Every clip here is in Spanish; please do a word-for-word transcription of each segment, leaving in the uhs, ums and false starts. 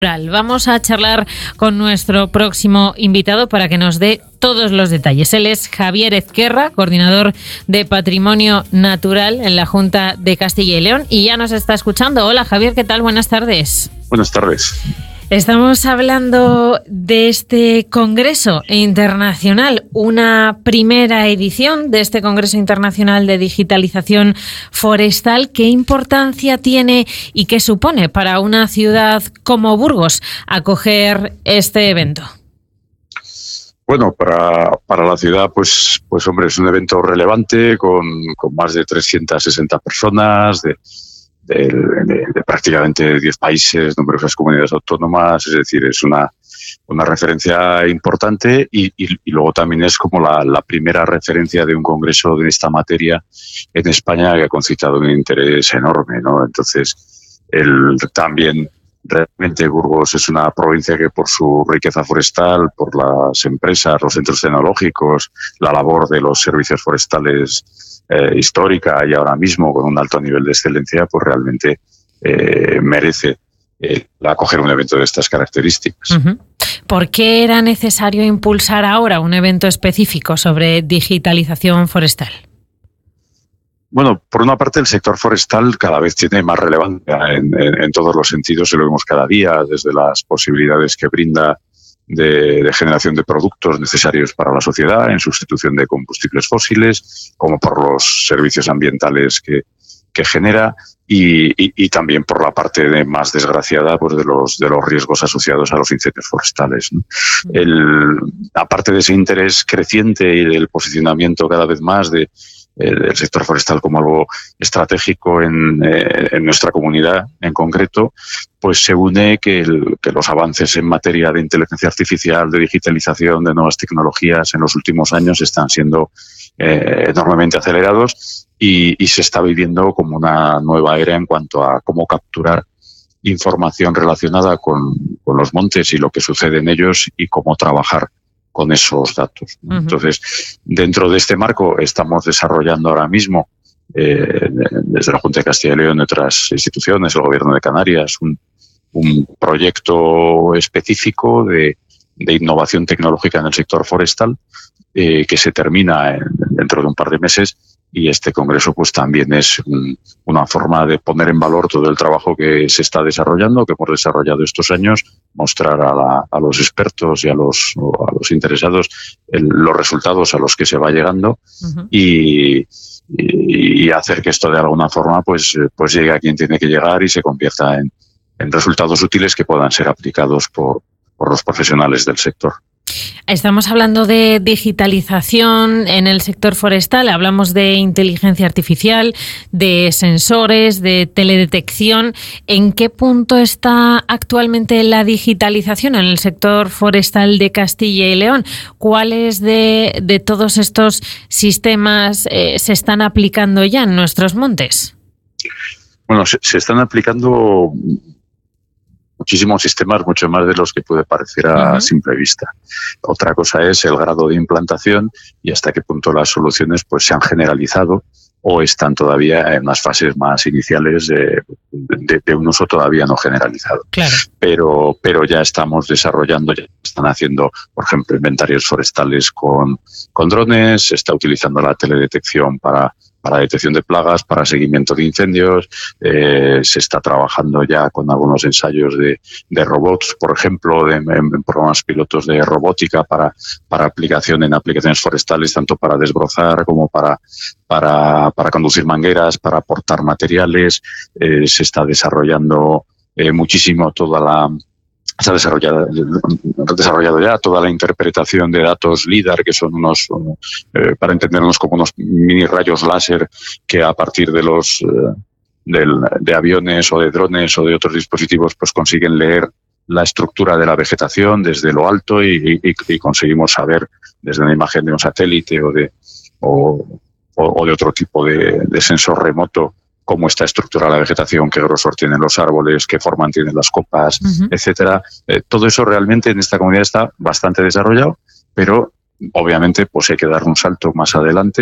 Vamos a charlar con nuestro próximo invitado para que nos dé todos los detalles. Él es Javier Ezquerra, coordinador de Patrimonio Natural en la Junta de Castilla y León, y ya nos está escuchando. Hola Javier, ¿qué tal? Buenas tardes. Buenas tardes. Estamos hablando de este Congreso Internacional, una primera edición de este Congreso Internacional de Digitalización Forestal. ¿Qué importancia tiene y qué supone para una ciudad como Burgos acoger este evento? Bueno, para, para la ciudad, pues, pues hombre, es un evento relevante con, con más de trescientas sesenta personas, de De, de, de prácticamente diez países, numerosas comunidades autónomas, es decir, es una, una referencia importante y, y, y luego también es como la, la primera referencia de un congreso de esta materia en España que ha concitado un interés enorme, ¿no? Entonces, el, también realmente Burgos es una provincia que por su riqueza forestal, por las empresas, los centros tecnológicos, la labor de los servicios forestales Eh, histórica y ahora mismo con un alto nivel de excelencia, pues realmente eh, merece eh, acoger un evento de estas características. Uh-huh. ¿Por qué era necesario impulsar ahora un evento específico sobre digitalización forestal? Bueno, por una parte el sector forestal cada vez tiene más relevancia en, en, en todos los sentidos y lo vemos cada día, desde las posibilidades que brinda De, de generación de productos necesarios para la sociedad en sustitución de combustibles fósiles, como por los servicios ambientales que, que genera y, y, y también por la parte de más desgraciada, pues de los de los riesgos asociados a los incendios forestales, ¿no? El, aparte de ese interés creciente y del posicionamiento cada vez más de el sector forestal como algo estratégico en, eh, en nuestra comunidad en concreto, pues se une que, el, que los avances en materia de inteligencia artificial, de digitalización, de nuevas tecnologías en los últimos años están siendo eh, enormemente acelerados y, y se está viviendo como una nueva era en cuanto a cómo capturar información relacionada con, con los montes y lo que sucede en ellos y cómo trabajar con esos datos, ¿no? Uh-huh. Entonces, dentro de este marco estamos desarrollando ahora mismo, eh, desde la Junta de Castilla y León y otras instituciones, el Gobierno de Canarias, un, un proyecto específico de, de innovación tecnológica en el sector forestal eh, que se termina en, dentro de un par de meses. Y este congreso pues también es un, una forma de poner en valor todo el trabajo que se está desarrollando, que hemos desarrollado estos años, mostrar a, la, a los expertos y a los, a los interesados el, los resultados a los que se va llegando. Uh-huh. y, y, y hacer que esto de alguna forma pues, pues llegue a quien tiene que llegar y se convierta en, en resultados útiles que puedan ser aplicados por, por los profesionales del sector. Estamos hablando de digitalización en el sector forestal, hablamos de inteligencia artificial, de sensores, de teledetección. ¿En qué punto está actualmente la digitalización en el sector forestal de Castilla y León? ¿Cuáles de, de todos estos sistemas eh, se están aplicando ya en nuestros montes? Bueno, se, se están aplicando muchísimos sistemas, mucho más de los que puede parecer a uh-huh. simple vista. Otra cosa es el grado de implantación y hasta qué punto las soluciones pues se han generalizado o están todavía en las fases más iniciales de, de, de un uso todavía no generalizado. Claro. Pero, pero ya estamos desarrollando, ya están haciendo, por ejemplo, inventarios forestales con, con drones, se está utilizando la teledetección para para detección de plagas, para seguimiento de incendios, eh, se está trabajando ya con algunos ensayos de, de robots, por ejemplo, de, en, en programas pilotos de robótica para, para aplicación en aplicaciones forestales, tanto para desbrozar como para, para, para conducir mangueras, para aportar materiales. Eh, se está desarrollando eh, muchísimo toda la... Se ha desarrollado, desarrollado ya toda la interpretación de datos LIDAR, que son unos, eh, para entendernos como unos mini rayos láser que a partir de los eh, del, de aviones o de drones o de otros dispositivos pues consiguen leer la estructura de la vegetación desde lo alto y, y, y conseguimos saber desde una imagen de un satélite o de, o, o de otro tipo de, de sensor remoto cómo está estructurada la vegetación, qué grosor tienen los árboles, qué forma tienen las copas, uh-huh. etcétera. Eh, todo eso realmente en esta comunidad está bastante desarrollado, pero obviamente pues hay que dar un salto más adelante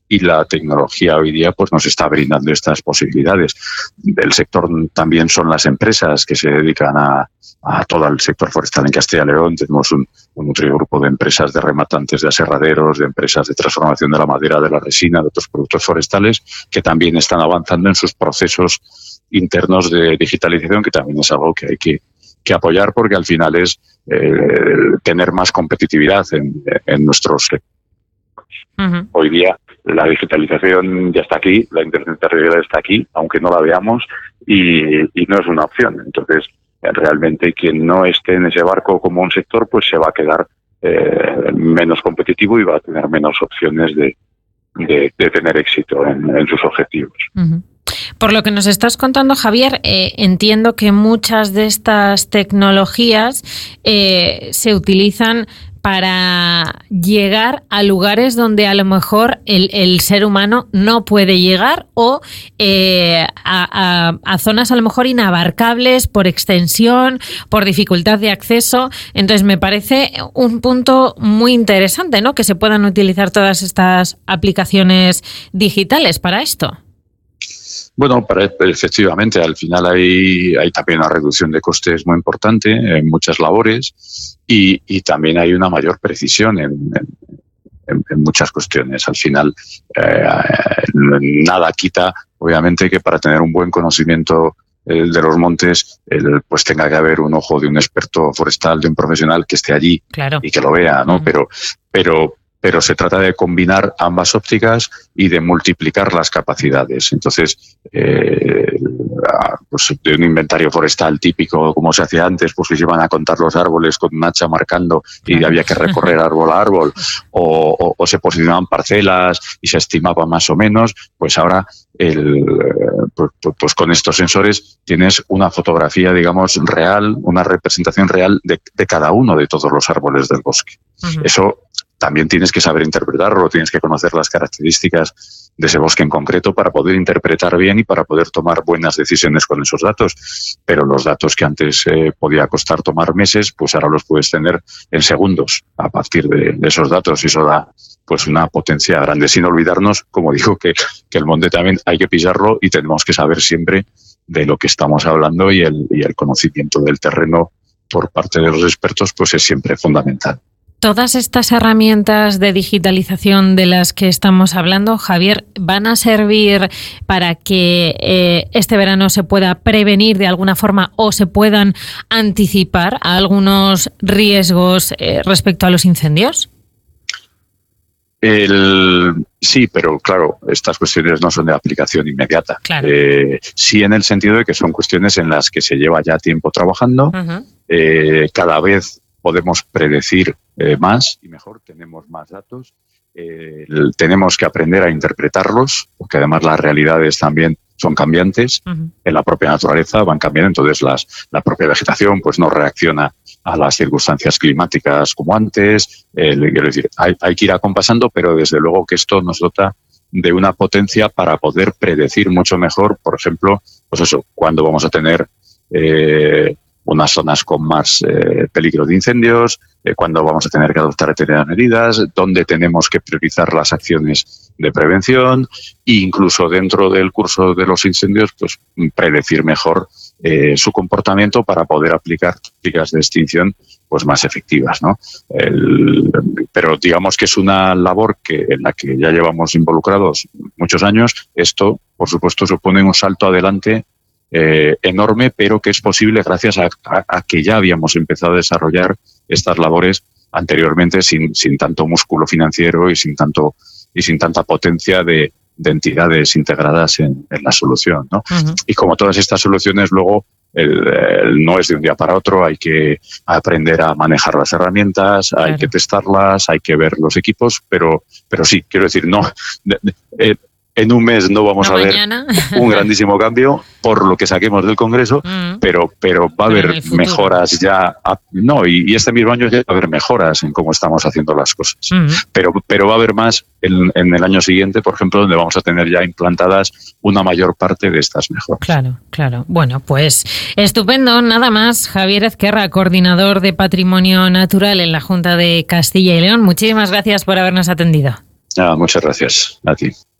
y la tecnología hoy día pues nos está brindando estas posibilidades. El sector también son las empresas que se dedican a, a todo el sector forestal en Castilla y León. Tenemos un, un nutrido grupo de empresas de rematantes de aserraderos, de empresas de transformación de la madera, de la resina, de otros productos forestales que también están avanzando en sus procesos internos de digitalización, que también es algo que hay que, que apoyar porque al final es eh, tener más competitividad en, en nuestros sectores. Uh-huh. Hoy día la digitalización ya está aquí, la inteligencia artificial está aquí, aunque no la veamos, y, y no es una opción. Entonces, realmente quien no esté en ese barco como un sector, pues se va a quedar eh, menos competitivo y va a tener menos opciones de, de, de tener éxito en, en sus objetivos. Uh-huh. Por lo que nos estás contando, Javier, eh, entiendo que muchas de estas tecnologías eh, se utilizan para llegar a lugares donde a lo mejor el, el ser humano no puede llegar o eh, a, a, a zonas a lo mejor inabarcables por extensión, por dificultad de acceso. Entonces me parece un punto muy interesante, ¿no?, que se puedan utilizar todas estas aplicaciones digitales para esto. Bueno, efectivamente, al final hay, hay también una reducción de costes muy importante en muchas labores y, y también hay una mayor precisión en, en, en muchas cuestiones. Al final, eh, nada quita, obviamente, que para tener un buen conocimiento eh, de los montes, el, pues tenga que haber un ojo de un experto forestal, de un profesional que esté allí, claro, y que lo vea, ¿no? Uh-huh. Pero, pero pero se trata de combinar ambas ópticas y de multiplicar las capacidades. Entonces, eh, pues de un inventario forestal típico, como se hacía antes, pues se iban a contar los árboles con un hacha marcando y había que recorrer árbol a árbol, o, o, o se posicionaban parcelas y se estimaba más o menos, pues ahora el, pues, pues con estos sensores tienes una fotografía, digamos, real, una representación real de, de cada uno de todos los árboles del bosque. Uh-huh. Eso también tienes que saber interpretarlo, tienes que conocer las características de ese bosque en concreto para poder interpretar bien y para poder tomar buenas decisiones con esos datos. Pero los datos que antes eh, podía costar tomar meses, pues ahora los puedes tener en segundos a partir de, de esos datos, y eso da pues una potencia grande. Sin olvidarnos, como digo, que, que el monte también hay que pisarlo y tenemos que saber siempre de lo que estamos hablando, y el, y el conocimiento del terreno por parte de los expertos pues es siempre fundamental. Todas estas herramientas de digitalización de las que estamos hablando, Javier, ¿van a servir para que eh, este verano se pueda prevenir de alguna forma o se puedan anticipar a algunos riesgos eh, respecto a los incendios? El, sí, pero claro, estas cuestiones no son de aplicación inmediata. Claro. Eh, sí, en el sentido de que son cuestiones en las que se lleva ya tiempo trabajando. Uh-huh. Eh, cada vez podemos predecir eh, más y mejor, tenemos más datos, eh, tenemos que aprender a interpretarlos, porque además las realidades también son cambiantes, uh-huh. en la propia naturaleza van cambiando, entonces las, la propia vegetación pues no reacciona a las circunstancias climáticas como antes, eh, quiero decir, hay, hay que ir acompasando, pero desde luego que esto nos dota de una potencia para poder predecir mucho mejor, por ejemplo, pues eso, cuándo vamos a tener eh, unas zonas con más eh, peligro de incendios, eh, cuándo vamos a tener que adoptar determinadas medidas, dónde tenemos que priorizar las acciones de prevención, e incluso dentro del curso de los incendios, pues predecir mejor eh, su comportamiento para poder aplicar técnicas de extinción pues más efectivas, ¿no? El, pero digamos que es una labor que en la que ya llevamos involucrados muchos años. Esto, por supuesto, supone un salto adelante Eh, enorme, pero que es posible gracias a, a, a que ya habíamos empezado a desarrollar estas labores anteriormente sin, sin tanto músculo financiero y sin tanto y sin tanta potencia de, de entidades integradas en, en la solución, ¿no? Uh-huh. Y como todas estas soluciones, luego el, el no es de un día para otro, hay que aprender a manejar las herramientas, claro. hay que testarlas, hay que ver los equipos, pero pero sí, quiero decir, no... De, de, eh, en un mes no vamos no a mañana. ver un grandísimo cambio por lo que saquemos del Congreso, mm. pero pero va a pero haber mejoras ya. A, no, y, y este mismo año ya va a haber mejoras en cómo estamos haciendo las cosas. Mm. Pero pero va a haber más en, en el año siguiente, por ejemplo, donde vamos a tener ya implantadas una mayor parte de estas mejoras. Claro, claro. Bueno, pues estupendo. Nada más, Javier Ezquerra, coordinador de Patrimonio Natural en la Junta de Castilla y León. Muchísimas gracias por habernos atendido. Ah, muchas gracias a ti.